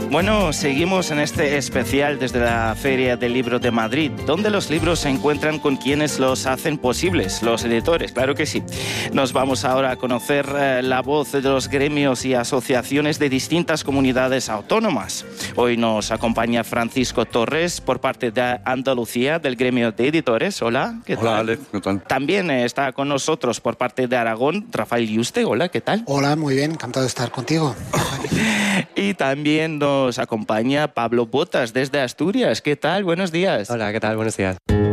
Bueno, seguimos en este especial desde la Feria del Libro de Madrid, donde los libros se encuentran con quienes los hacen posibles, los editores, claro que sí. Nos vamos ahora a conocer la voz de los gremios y asociaciones de distintas comunidades autónomas. Hoy nos acompaña Francisco Torres por parte de Andalucía, del gremio de editores. Hola, ¿qué tal? Hola, Alex, ¿qué tal? También está con nosotros por parte de Aragón, Rafael Yuste. Hola, ¿qué tal? Hola, muy bien, encantado de estar contigo. Y también nos acompaña Pablo Botas desde Asturias. ¿Qué tal? Buenos días. Hola, ¿qué tal? Buenos días.